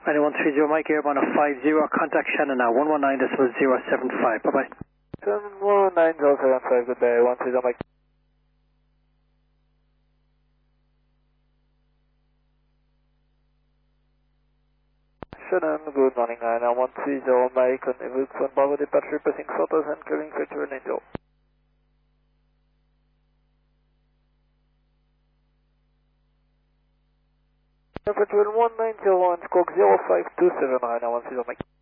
9130 Mike, airborne of 50, contact Shannon now, 119.075, bye-bye. 119.075, good day, 130 Mike. Shannon, good morning, 9130 Mike, on Evolution Bravo departure, passing 4000, clearing for Angel. Virtual 1901, squawk 0527, 9130 Mike.